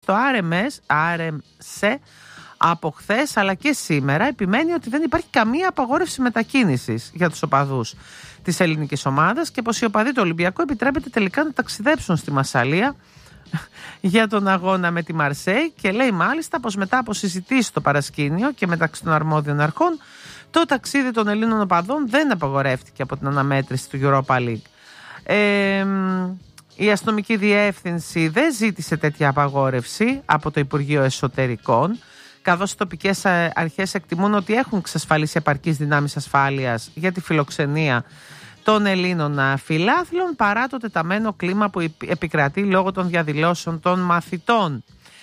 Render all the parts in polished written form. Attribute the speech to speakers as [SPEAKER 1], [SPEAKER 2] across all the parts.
[SPEAKER 1] στο RMC από χθες αλλά και σήμερα επιμένει ότι δεν υπάρχει καμία απαγόρευση μετακίνησης για τους οπαδούς της ελληνικής ομάδας και πως οι οπαδοί του Ολυμπιακού επιτρέπεται τελικά να ταξιδέψουν στη Μασσαλία για τον αγώνα με τη Μαρσέη και λέει μάλιστα πως μετά από συζητήσεις στο παρασκήνιο και μεταξύ των αρμόδιων αρχών το ταξίδι των Ελλήνων οπαδών δεν απαγορεύτηκε από την αναμέτρηση του Europa League. Η αστυνομική διεύθυνση δεν ζήτησε τέτοια απαγόρευση από το Υπουργείο Εσωτερικών, καθώς οι τοπικές αρχές εκτιμούν ότι έχουν εξασφαλίσει επαρκείς δυνάμεις ασφάλειας για τη φιλοξενία των Ελλήνων φιλάθλων παρά το τεταμένο κλίμα που επικρατεί λόγω των διαδηλώσεων των μαθητών.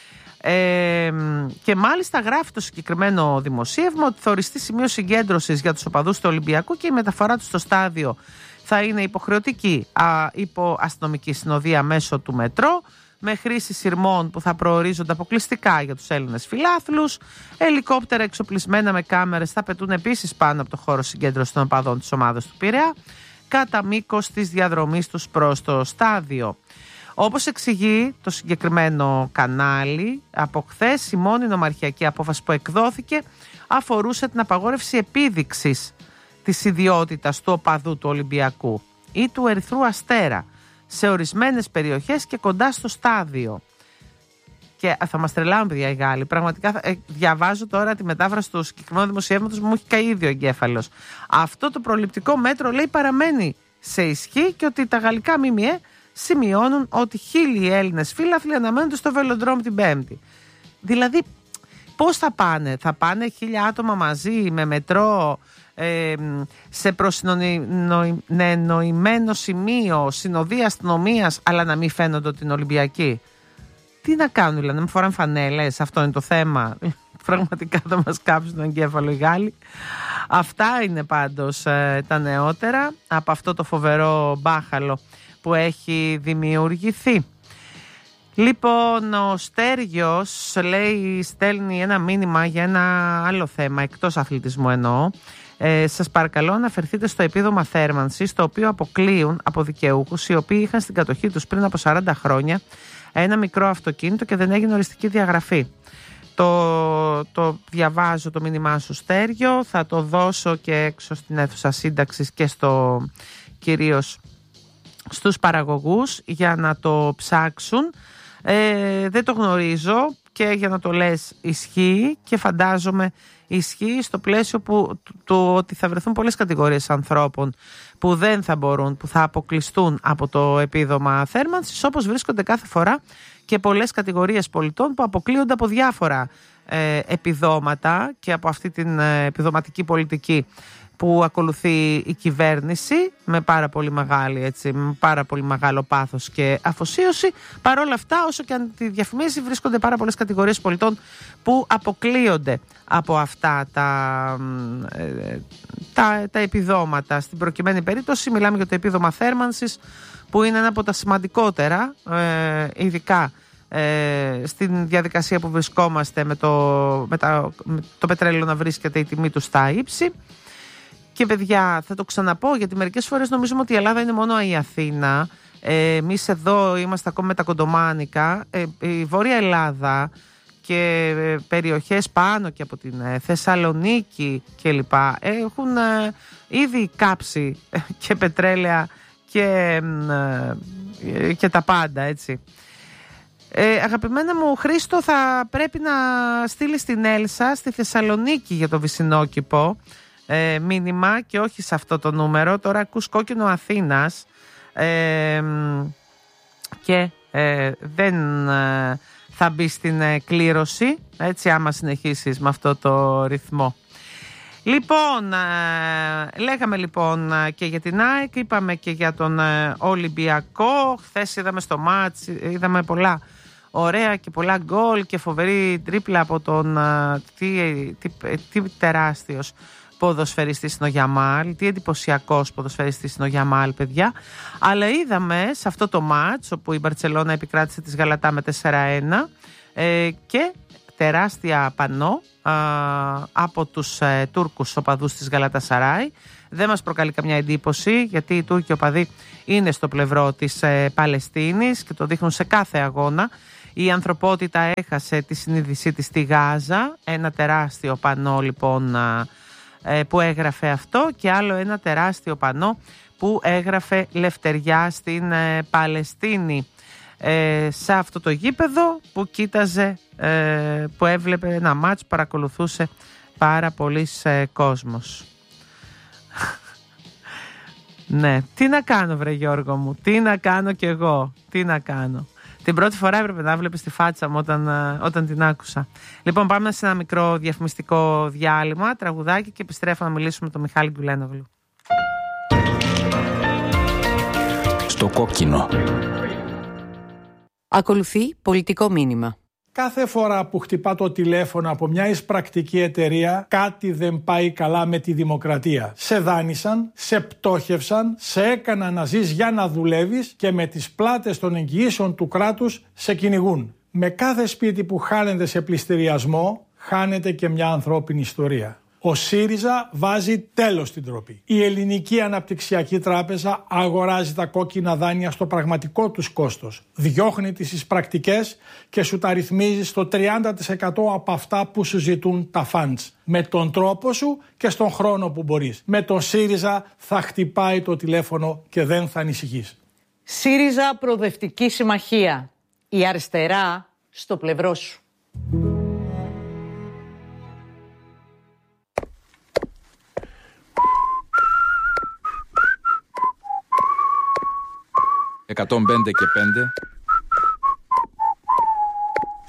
[SPEAKER 1] Και μάλιστα γράφει το συγκεκριμένο δημοσίευμα ότι θα οριστεί σημείο συγκέντρωσης για τους οπαδούς του Ολυμπιακού και η μεταφορά τους στο στάδιο θα είναι υποχρεωτική υπό αστυνομική συνοδεία μέσω του μετρό, με χρήση σειρμών που θα προορίζονται αποκλειστικά για τους Έλληνες φιλάθλους. Ελικόπτερα εξοπλισμένα με κάμερες θα πετούν επίσης πάνω από το χώρο συγκέντρωσης των οπαδών της ομάδας του Πειραιά κατά μήκος της διαδρομής τους προς το στάδιο. Όπως εξηγεί το συγκεκριμένο κανάλι, από χθες η μόνη νομαρχιακή απόφαση που εκδόθηκε αφορούσε την απαγόρευση επίδειξης της ιδιότητας του οπαδού του Ολυμπιακού ή του Ερυθρού Αστέρα σε ορισμένες περιοχές και κοντά στο στάδιο. Και θα μας τρελάνουν, παιδιά, οι Γάλλοι. Πραγματικά διαβάζω τώρα τη μετάφραση του συγκεκριμένου δημοσιεύματος που μου έχει καεί ήδη ο εγκέφαλος. Αυτό το προληπτικό μέτρο, λέει, παραμένει σε ισχύ και ότι τα γαλλικά ΜΜΕ σημειώνουν ότι 1.000 Έλληνες φίλαθλοι αναμένονται στο Βελοντρόμ την Πέμπτη. Δηλαδή, πώς θα πάνε? Θα πάνε 1.000 άτομα μαζί με μετρό σε προσυνοημένο σημείο συνοδεία αστυνομίας, αλλά να μην φαίνονται ότι είναι Ολυμπιακοί? Τι να κάνουν, δηλαδή, να μην φοράνε φανέλες? Αυτό είναι το θέμα. Πραγματικά θα μας κάψουν τον εγκέφαλο οι Γάλλοι. Αυτά είναι πάντως τα νεότερα από αυτό το φοβερό μπάχαλο που έχει δημιουργηθεί. Λοιπόν, ο Στέργιος, λέει, στέλνει ένα μήνυμα για ένα άλλο θέμα, εκτός αθλητισμού εννοώ. Σας παρακαλώ να αναφερθείτε στο επίδομα θέρμανσης, το οποίο αποκλείουν από δικαιούχους οι οποίοι είχαν στην κατοχή τους πριν από 40 χρόνια ένα μικρό αυτοκίνητο και δεν έγινε οριστική διαγραφή. Το διαβάζω το μήνυμά σου, Στέργιο, θα το δώσω και έξω στην αίθουσα σύνταξης και κυρίως στους παραγωγούς για να το ψάξουν. Δεν το γνωρίζω και για να το λες ισχύει και φαντάζομαι ισχύει στο πλαίσιο ότι θα βρεθούν πολλές κατηγορίες ανθρώπων που δεν θα μπορούν, που θα αποκλειστούν από το επίδομα θέρμανσης, όπως βρίσκονται κάθε φορά και πολλές κατηγορίες πολιτών που αποκλείονται από διάφορα επιδόματα και από αυτή την επιδοματική πολιτική που ακολουθεί η κυβέρνηση με πάρα πολύ με πάρα πολύ μεγάλο πάθος και αφοσίωση. Παρ' όλα αυτά, όσο και αν τη διαφημίζει, βρίσκονται πάρα πολλές κατηγορίες πολιτών που αποκλείονται από αυτά τα επιδόματα. Στην προκειμένη περίπτωση μιλάμε για το επίδομα θέρμανσης, που είναι ένα από τα σημαντικότερα, ειδικά στην διαδικασία που βρισκόμαστε με το πετρέλαιο να βρίσκεται η τιμή του στα ύψη. Και παιδιά, θα το ξαναπώ, γιατί μερικές φορές νομίζουμε ότι η Ελλάδα είναι μόνο η Αθήνα. Εμείς εδώ είμαστε ακόμη με τα κοντομάνικα. Η Βόρεια Ελλάδα και περιοχές πάνω και από την Θεσσαλονίκη κλπ. Έχουν ήδη κάψει και πετρέλαια και τα πάντα, έτσι. Αγαπημένα μου Χρήστο, θα πρέπει να στείλει στην Έλσα στη Θεσσαλονίκη για το βυσσινόκηπο μήνυμα και όχι σε αυτό το νούμερο. Τώρα ακούς κόκκινο Αθήνας και δεν θα μπει στην κλήρωση, έτσι, άμα συνεχίσεις με αυτό το ρυθμό. Λοιπόν, λέγαμε λοιπόν και για την ΑΕΚ, είπαμε και για τον Ολυμπιακό. Χθες είδαμε στο μάτς, είδαμε πολλά ωραία και πολλά γκολ και φοβερή τρίπλα από τον τι τεράστιος ποδοσφαιριστής είναι ο Γιαμάλ, τι εντυπωσιακός ποδοσφαιριστής είναι ο Γιαμάλ, παιδιά. Αλλά είδαμε σε αυτό το μάτς όπου η Μπαρτσελώνα επικράτησε της Γαλατά με 4-1 και τεράστια πανό από τους Τούρκους οπαδούς της Γαλατασαράι. Δεν μας προκαλεί καμιά εντύπωση, γιατί οι Τούρκοι οπαδοί είναι στο πλευρό της Παλαιστίνης και το δείχνουν σε κάθε αγώνα. Η ανθρωπότητα έχασε τη συνείδησή της στη Γάζα. Ένα τεράστιο πανό λοιπόν που έγραφε αυτό, και άλλο ένα τεράστιο πανό που έγραφε «Λευτεριά στην Παλαιστίνη». Σε αυτό το γήπεδο που κοίταζε, που έβλεπε ένα μάτς, παρακολουθούσε πάρα πολύς κόσμος. Ναι, τι να κάνω βρε Γιώργο μου, τι να κάνω κι εγώ, τι να κάνω. Την πρώτη φορά έπρεπε να βλέπεις τη φάτσα μου όταν την άκουσα. Λοιπόν, πάμε σε ένα μικρό διαφημιστικό διάλειμμα, τραγουδάκι, και επιστρέφω να μιλήσουμε με τον Μιχάλη Γκουλένογλου.
[SPEAKER 2] Στο κόκκινο.
[SPEAKER 3] Ακολουθεί πολιτικό μήνυμα.
[SPEAKER 4] Κάθε φορά που χτυπά το τηλέφωνο από μια εισπρακτική εταιρεία, κάτι δεν πάει καλά με τη δημοκρατία. Σε δάνεισαν, σε πτώχευσαν, σε έκαναν να ζεις για να δουλεύεις και με τις πλάτες των εγγυήσεων του κράτους σε κυνηγούν. Με κάθε σπίτι που χάνεται σε πληστηριασμό, χάνεται και μια ανθρώπινη ιστορία. Ο ΣΥΡΙΖΑ βάζει τέλος στην ντροπή. Η Ελληνική Αναπτυξιακή Τράπεζα αγοράζει τα κόκκινα δάνεια στο πραγματικό τους κόστος. Διώχνει τις εισπρακτικές και σου τα ρυθμίζει στο 30% από αυτά που σου ζητούν τα funds. Με τον τρόπο σου και στον χρόνο που μπορείς. Με τον ΣΥΡΙΖΑ θα χτυπάει το τηλέφωνο και δεν θα ανησυχείς.
[SPEAKER 3] ΣΥΡΙΖΑ Προοδευτική Συμμαχία. Η αριστερά στο πλευρό σου.
[SPEAKER 2] 105 και 5.